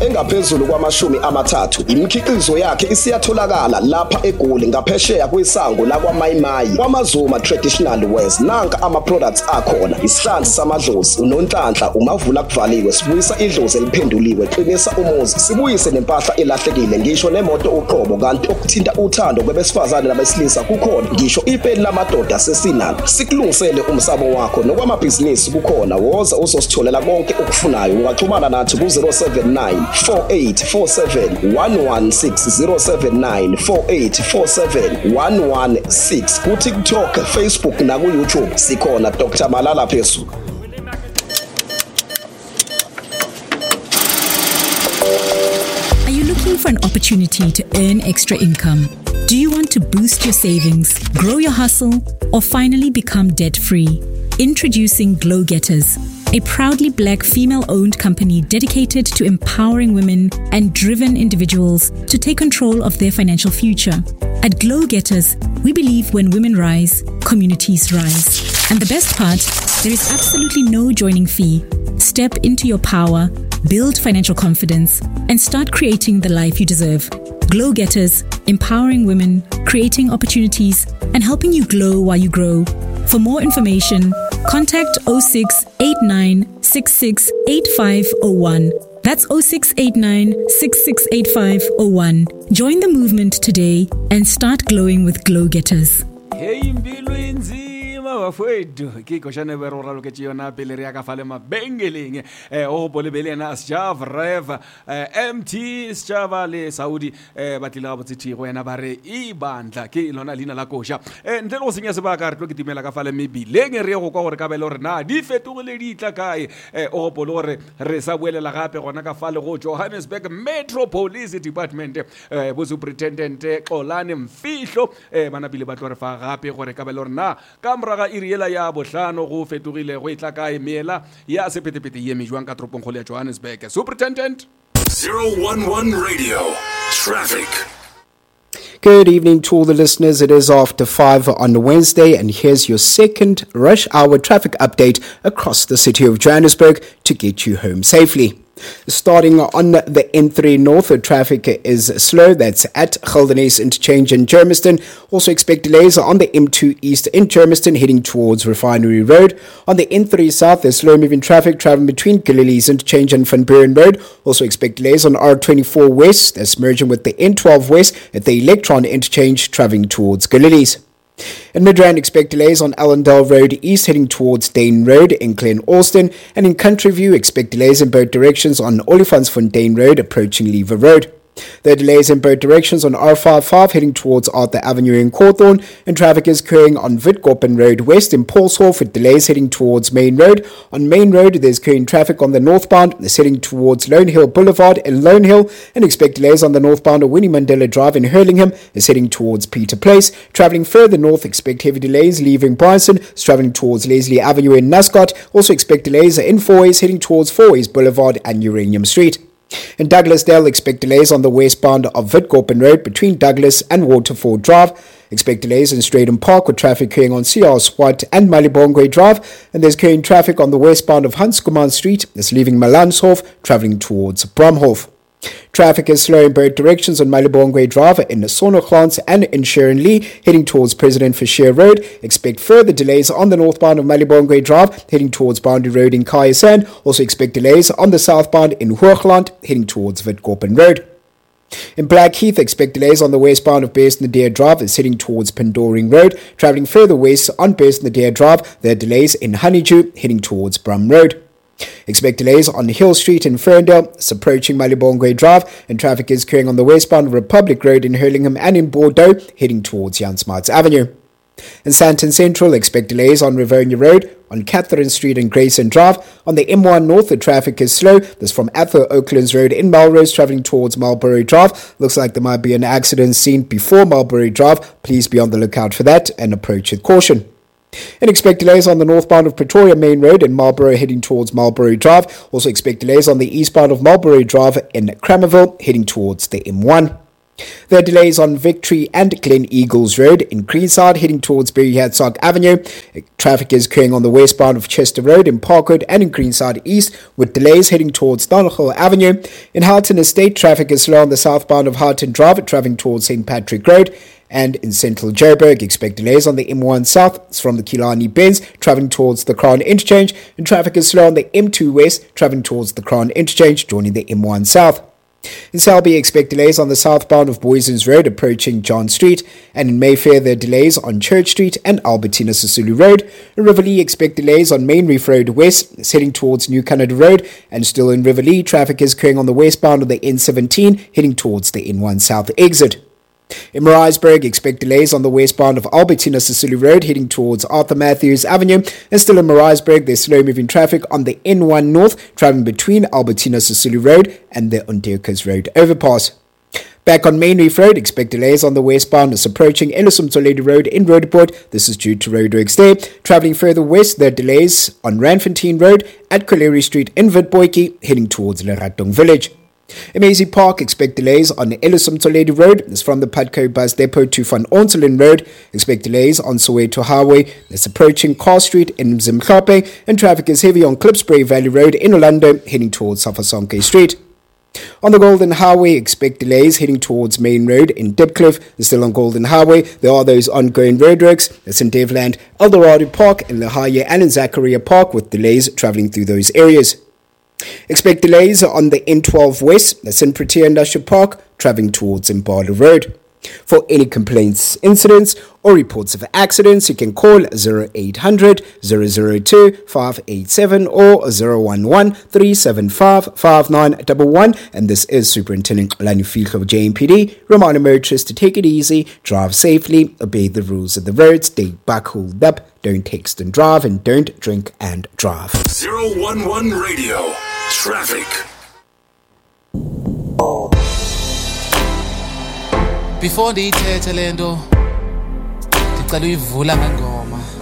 engaphezulu kwama-30. Imikhiqizo yakhe isiyatholakala lapha eGoli ngaphesheya kwisango lakwaMayimayi kwaMazuma Traditional Wears. Nanka ama-products akhona: isihlanzi samadlozi, unonhlanhla, umavula kuvaliwe, sibuyisa idlozi eliphenduliwe, qinisa umuzi, sibuyise nempahla elahlekile, ngisho nemoto uqobo. Kanti okuthinta uthando kwabesifazane nabesilisa kukhona, ngisho ipeni lamadoda sesinalo. Sikulungisele umsamo wakho nokwamabhizinisi kukhona. Woza uzositholela konke okufunayo. Ungaxhumana nathi ku-079 4847 116 079 4847 116 ku-TikTok, Facebook naku-YouTube sikhona Dr. Malala Phezulu. Are you looking for an opportunity to earn extra income? Do you want to boost your savings, grow your hustle, or finally become debt-free? Introducing Glow Getters, a proudly Black female-owned company dedicated to empowering women and driven individuals to take control of their financial future. At Glow Getters, we believe when women rise, communities rise. And the best part, there is absolutely no joining fee. Step into your power, build financial confidence, and start creating the life you deserve. Glow Getters, empowering women, creating opportunities, and helping you glow while you grow. For more information, contact 0689 668501. That's 0689 668501. Join the movement today and start glowing with Glow Getters. Hey, wafwedu kiko shane berora lokechi yona pele ya kafale mabengeling o bolebele na sjav rev mt sjava le saudi batila botsiti go yana bare ibandla ke lona lina la kosha ntle go senya sebaka re tlo ke timela kafale mebileng re go kwa gore ka bele gore na di fetogile di tla kae o bolo gore re sa boelela gape gona kafale go Johannesburg Metro Police Department bo superintendent Xolani Mfihlo bana bile ba tlo re fa gape gore ka bele gore na ka moraga iriela ya bohlano go fetogile go itla kae meela ya sepetepete ye mejwang ka tropong kgolo ya Johannesburg. Superintendent 011 Radio Traffic. Good evening to all the listeners. It is after 5 on Wednesday, and here's your second rush hour traffic update across the city of Johannesburg to get you home safely. Starting on the N3 North, traffic is slow. That's at Geldenhuys Interchange in Germiston. Also expect delays on the M2 East in Germiston heading towards Refinery Road. On the N3 South, there's slow-moving traffic traveling between Galilees Interchange and Van Buren Road. Also expect delays on R24 West. That's merging with the N12 West at the Electron Interchange traveling towards Galilees. In Midrand, expect delays on Allendale Road East heading towards Dane Road in Glen Alston, and in Country View, expect delays in both directions on Olifantsfontein Road approaching Lever Road. There are delays in both directions on R55 heading towards Arthur Avenue in Cawthorne, and traffic is occurring on Witkoppen Road West in Paulshof with delays heading towards Main Road. On Main Road, there's current traffic on the northbound that's heading towards Lone Hill Boulevard in Lone Hill, and expect delays on the northbound of Winnie Mandela Drive in Hurlingham is heading towards Peter Place. Travelling further north, expect heavy delays leaving Bryson, travelling towards Leslie Avenue in Nascot. Also expect delays in Fourways heading towards Fourways Boulevard and Uranium Street. In Douglasdale, expect delays on the westbound of Witkoppen Road between Douglas and Waterford Drive. Expect delays in Stratham Park with traffic occurring on C.R. Swart and Malibongwe Drive. And there's current traffic on the westbound of Hans Kuman Street that's leaving Malanshof, travelling towards Bramhof. Traffic is slow in both directions on Malibongwe Drive in Sonoglands and in Sharon Lee heading towards President Fisher Road. Expect further delays on the northbound of Malibongwe Drive heading towards Boundary Road in Kayasan. Also expect delays on the southbound in Hoogland heading towards Witkoppen Road. In Blackheath, expect delays on the westbound of Bears-Nadir Drive that's heading towards Pendoring Road. Travelling further west on Bears-Nadir Drive, there are delays in Honeydew heading towards Brum Road. Expect delays on Hill Street in Ferndale, it's approaching Malibongwe Drive, and traffic is occurring on the westbound of Republic Road in Hurlingham and in Bordeaux, heading towards Jan Smuts Avenue. In Sandton Central, expect delays on Rivonia Road, on Catherine Street and Grayson Drive. On the M1 North, the traffic is slow. This from Atho Oaklands Road in Melrose, travelling towards Marlborough Drive. Looks like there might be an accident seen before Marlborough Drive. Please be on the lookout for that and approach with caution. And expect delays on the northbound of Pretoria Main Road in Marlborough heading towards Marlborough Drive. Also expect delays on the eastbound of Marlborough Drive in Cramerville heading towards the M1. There are delays on Victory and Glen Eagles Road in Greenside heading towards Berry Herzog Avenue. Traffic is occurring on the westbound of Chester Road in Parkwood and in Greenside East with delays heading towards Donald Avenue. In Houghton Estate, traffic is slow on the southbound of Houghton Drive travelling towards St. Patrick Road. And in central Joburg, expect delays on the M1 South from the Killarney Bends travelling towards the Crown Interchange. And traffic is slow on the M2 West travelling towards the Crown Interchange joining the M1 South. In Selby, expect delays on the southbound of Boysons Road approaching John Street, and in Mayfair there are delays on Church Street and Albertina Sisulu Road. In Riverlea, expect delays on Main Reef Road West heading towards New Canada Road, and still in Riverlea, traffic is occurring on the westbound of the N17 heading towards the N1 South exit. In Maritzburg, expect delays on the westbound of Albertina Sisulu Road heading towards Arthur Matthews Avenue. And still in Maritzburg, there's slow-moving traffic on the N1 North, travelling between Albertina Sisulu Road and the Ondeurkes Road overpass. Back on Main Reef Road, expect delays on the westbound as approaching Ellison Toledo Road in Roodepoort. This is due to roadworks there. Travelling further west, there are delays on Randfontein Road at Colery Street in Witbooi, heading towards Leratong Village. In Maisie Park, expect delays on Ellison Toledo Road. That's from the Padco Bus Depot to Van Onselen Road. Expect delays on Soweto Highway. That's approaching Carr Street in Mzimhlophe. And traffic is heavy on Klipsbury Valley Road in Orlando, heading towards Safasonke Street. On the Golden Highway, expect delays heading towards Main Road in Dipcliffe. Still on Golden Highway, there are those ongoing roadworks. That's in Devland, Eldorado Park, in Lahaya and in Zachariah Park with delays travelling through those areas. Expect delays on the N12 West, that's in Protea Industrial Park, travelling towards Impala Road. For any complaints, incidents, or reports of accidents, you can call 0800 002 587 or 011 375 5911. And this is Superintendent Lani Fihllo of JMPD, reminding motorists to take it easy, drive safely, obey the rules of the road, stay back, hold up, don't text and drive, and don't drink and drive. 011 Radio Traffic. Before ndiyithethe lento ndicela uyivula ngengoma.